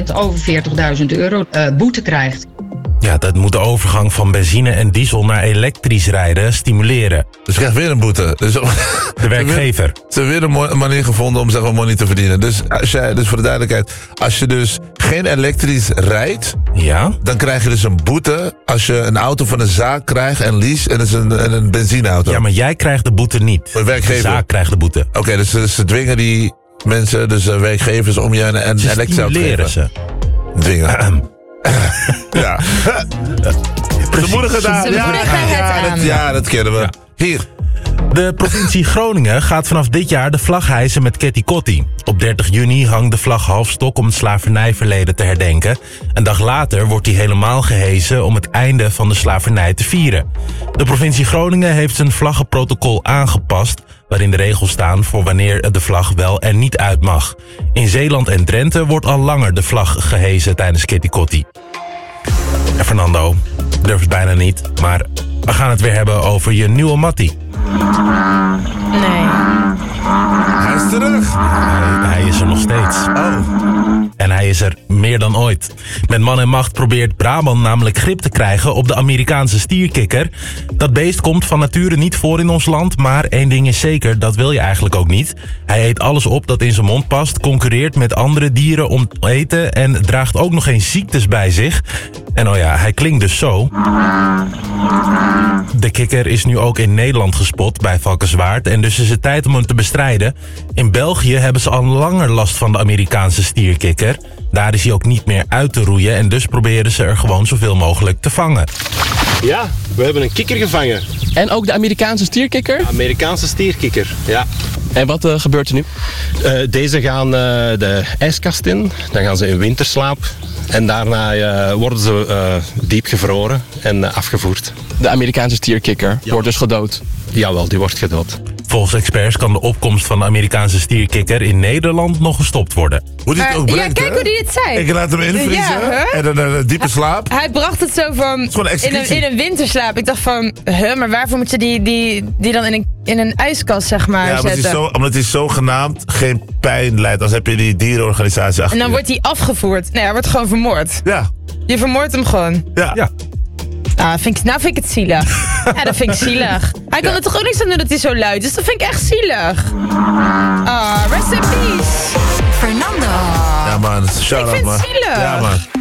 moment over €40.000 boete krijgt. Ja, dat moet de overgang van benzine en diesel naar elektrisch rijden stimuleren. Dus je krijgt weer een boete. Dus, de werkgever. Ze hebben weer een manier gevonden om zeg maar money te verdienen. Dus, dus voor de duidelijkheid, als je dus geen elektrisch rijdt, ja? Dan krijg je dus een boete als je een auto van een zaak krijgt en lease en dat is een benzineauto. Ja, maar jij krijgt de boete niet. De werkgever. De zaak krijgt de boete. Oké, dus ze dwingen die mensen, dus werkgevers, om je een elektrische auto te geven. Ze dwingen. Ja. Ze moedigen daar. Ja, dat kennen we. Ja. Hier. De provincie Groningen gaat vanaf dit jaar de vlag hijsen met Ketty Kotti. Op 30 juni hangt de vlag halfstok om het slavernijverleden te herdenken. Een dag later wordt die helemaal gehesen om het einde van de slavernij te vieren. De provincie Groningen heeft zijn vlaggenprotocol aangepast, waarin de regels staan voor wanneer de vlag wel en niet uit mag. In Zeeland en Drenthe wordt al langer de vlag gehesen tijdens Ketty Kotti. En Fernando, ik durf het bijna niet, maar we gaan het weer hebben over je nieuwe mattie. Nee. Hij is terug. Hij is er nog steeds. Oh. En hij is er meer dan ooit. Met man en macht probeert Brabant namelijk grip te krijgen op de Amerikaanse stierkikker. Dat beest komt van nature niet voor in ons land, maar één ding is zeker, dat wil je eigenlijk ook niet. Hij eet alles op dat in zijn mond past, concurreert met andere dieren om te eten en draagt ook nog geen ziektes bij zich. En oh ja, hij klinkt dus zo. De kikker is nu ook in Nederland gespot bij Valkenswaard en dus is het tijd om hem te bestrijden. In België hebben ze al langer last van de Amerikaanse stierkikker. Daar is hij ook niet meer uit te roeien en dus proberen ze er gewoon zoveel mogelijk te vangen. Ja, we hebben een kikker gevangen. En ook de Amerikaanse stierkikker? De Amerikaanse stierkikker, ja. En wat gebeurt er nu? Deze gaan de ijskast in, dan gaan ze in winterslaap. En daarna worden ze diep gevroren en afgevoerd. De Amerikaanse stierkikker wordt dus gedood? Jawel, die wordt gedood. Volgens experts kan de opkomst van de Amerikaanse stierkikker in Nederland nog gestopt worden. Hoe die het ook brengt, ja, kijk hoe die het zei. Ik laat hem invriezen en dan een diepe slaap. Hij bracht het zo van in een winterslaap. Ik dacht van, maar waarvoor moet je die dan in een ijskast zeg maar zetten? Omdat hij zogenaamd geen pijn lijdt. Als heb je die dierenorganisatie achter. En dan wordt hij afgevoerd. Nee, hij wordt gewoon vermoord. Ja. Je vermoordt hem gewoon. Ja. Nou vind ik het zielig. Ja, dat vind ik zielig. Hij kan er toch ook niks aan doen dat hij zo luid is. Dat vind ik echt zielig. Rest in peace. Fernando. Ja man, shout out man. Ik vind het zielig. Ja man.